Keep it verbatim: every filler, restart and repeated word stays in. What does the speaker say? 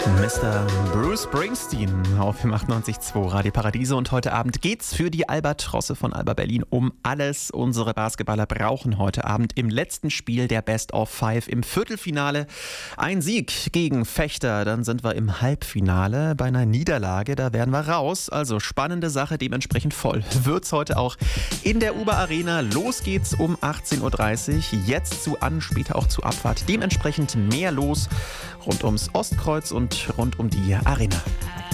Mister Bruce Springsteen auf achtundneunzig Komma zwei Radio Paradiso, und heute Abend geht's für die Albatrosse von Alba Berlin um alles. Unsere Basketballer brauchen heute Abend im letzten Spiel der Best of Five im Viertelfinale ein Sieg gegen Fechter. Dann sind wir im Halbfinale. Bei einer Niederlage, da werden wir raus. Also spannende Sache, dementsprechend voll wird's heute auch in der Uber Arena. Los geht's um achtzehn Uhr dreißig. Jetzt zu An, später auch zu Abfahrt. Dementsprechend mehr los rund ums Ostkreuz und rund um die Arena.